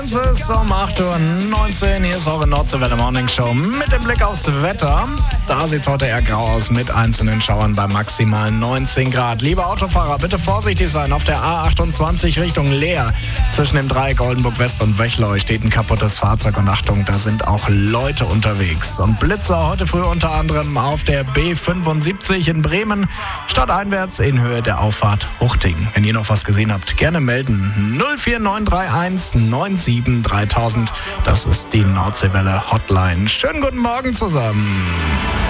Es ist um 8:19 Uhr, hier ist eure Nordseewelle Morning Show mit dem Blick aufs Wetter. Da sieht es heute eher grau aus mit einzelnen Schauern bei maximal 19 Grad. Liebe Autofahrer, bitte vorsichtig sein. Auf der A28 Richtung Leer zwischen dem Dreieck Oldenburg West und Wechleu steht ein kaputtes Fahrzeug und Achtung, da sind auch Leute unterwegs. Und Blitzer heute früh unter anderem auf der B75 in Bremen, stadteinwärts in Höhe der Auffahrt Huchting. Wenn ihr noch was gesehen habt, gerne melden. 04931 97 3000. Das ist die Nordseewelle Hotline. Schönen guten Morgen zusammen.